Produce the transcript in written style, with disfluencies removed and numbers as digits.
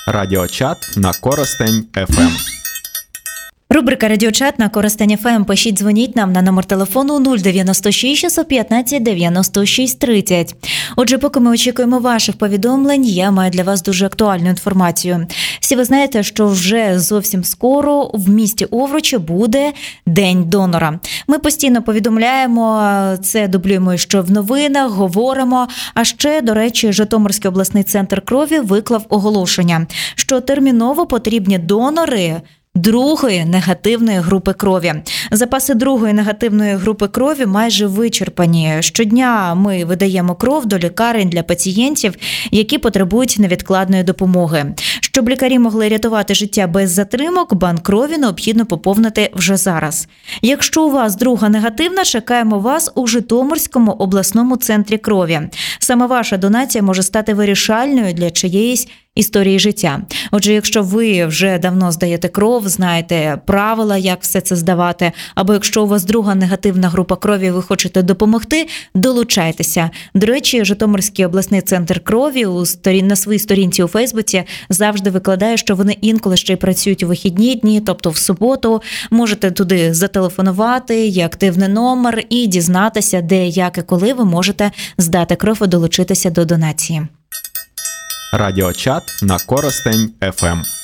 Радіочат на Коростень ФМ. Рубрика «Радіочат» на Коростень ФМ. Пишіть, дзвоніть нам на номер телефону 096 615 96 30. Отже, поки ми очікуємо ваших повідомлень, я маю для вас дуже актуальну інформацію. Всі ви знаєте, що вже зовсім скоро в місті Овручі буде День донора. Ми постійно повідомляємо, це дублюємо ще в новинах, говоримо. А ще, до речі, Житомирський обласний центр крові виклав оголошення, що терміново потрібні донори другої негативної групи крові. Запаси другої негативної групи крові майже вичерпані. Щодня ми видаємо кров до лікарень для пацієнтів, які потребують невідкладної допомоги. Щоб лікарі могли рятувати життя без затримок, банк крові необхідно поповнити вже зараз. Якщо у вас друга негативна, чекаємо вас у Житомирському обласному центрі крові. Саме ваша донація може стати вирішальною для чиєїсь історії життя. Отже, якщо ви вже давно здаєте кров, знаєте правила, як все це здавати, або якщо у вас друга негативна група крові, ви хочете допомогти, долучайтеся. До речі, Житомирський обласний центр крові на своїй сторінці у Фейсбуці завжди викладає, що вони інколи ще й працюють у вихідні дні, тобто в суботу. Можете туди зателефонувати, є активний номер і дізнатися, де, як і коли ви можете здати кров і долучитися до донації. Радіочат на Коростень ФМ.